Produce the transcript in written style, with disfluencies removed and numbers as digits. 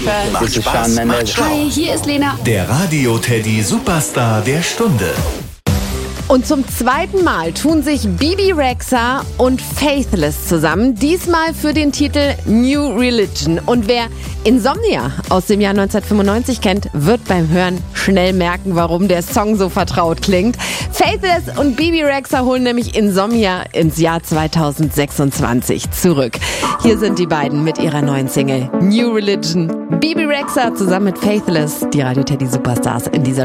This is Shawn Mendes. Hi, hier ist Lena. Der Radio Teddy Superstar der Stunde. Und zum zweiten Mal tun sich Bebe Rexha und Faithless zusammen, diesmal für den Titel New Religion. Und wer Insomnia aus dem Jahr 1995 kennt, wird beim Hören schnell merken, warum der Song so vertraut klingt. Faithless und Bebe Rexha holen nämlich Insomnia ins Jahr 2026 zurück. Hier sind die beiden mit ihrer neuen Single New Religion. Bebe Rexha zusammen mit Faithless, die Radio Teddy Superstars in dieser